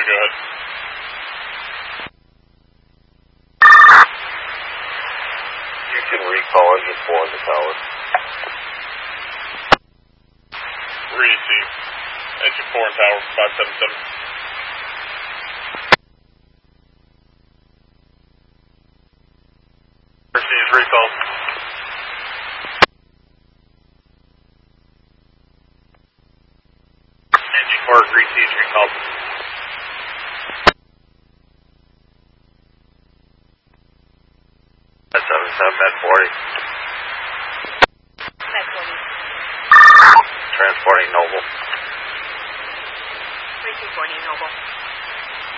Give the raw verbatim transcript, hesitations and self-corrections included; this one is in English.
go ahead. You can recall engine four on the tower. Receive. Engine four and tower, five seven seven. Receive recall. Engine four receives recall. five seven seven, Med forty. Med forty. Transporting Noble. three two forty, Noble.